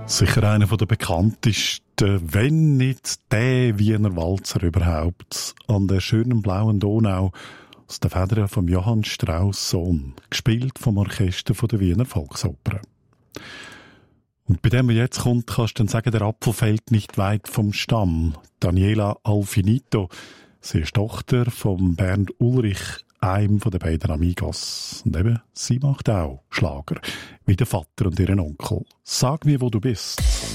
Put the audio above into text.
Sicher einer der bekanntesten, wenn nicht der Wiener Walzer überhaupt, an der schönen blauen Donau aus der Feder von Johann Strauss Sohn, gespielt vom Orchester von der Wiener Volksoper. Und bei dem, was jetzt kommt, kannst du dann sagen, der Apfel fällt nicht weit vom Stamm. Daniela Alfinito, sie ist Tochter von Bernd Ulrich, einem von den beiden Amigos. Und eben, sie macht auch Schlager, wie der Vater und ihren Onkel. Sag mir, wo du bist.